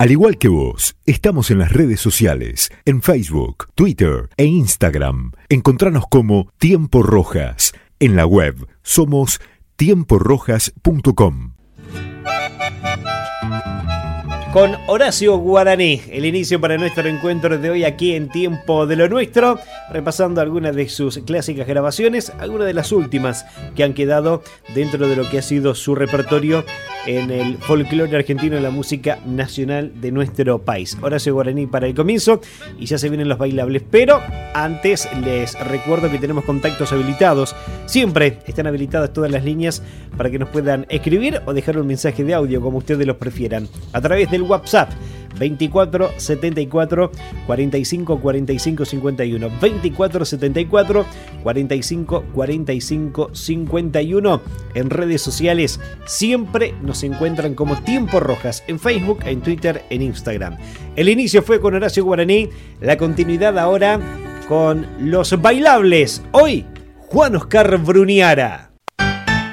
Al igual que vos, estamos en las redes sociales, en Facebook, Twitter e Instagram. Encontranos como Tiempo Rojas. En la web somos tiemporojas.com. Con Horacio Guaraní, el inicio para nuestro encuentro de hoy aquí en Tiempo de lo Nuestro, repasando algunas de sus clásicas grabaciones, algunas de las últimas que han quedado dentro de lo que ha sido su repertorio en el folclore argentino, en la música nacional de nuestro país. Horacio Guaraní para el comienzo y ya se vienen los bailables, pero antes les recuerdo que tenemos contactos habilitados. Siempre están habilitadas todas las líneas para que nos puedan escribir o dejar un mensaje de audio, como ustedes los prefieran, a través del WhatsApp 24 74 45 45 51, 24 74 45 45 51. En redes sociales siempre nos encuentran como Tiempo Rojas, en Facebook, en Twitter, en Instagram. El inicio fue con Horacio Guaraní, la continuidad ahora con los bailables. Hoy, Juan Oscar Bruniara.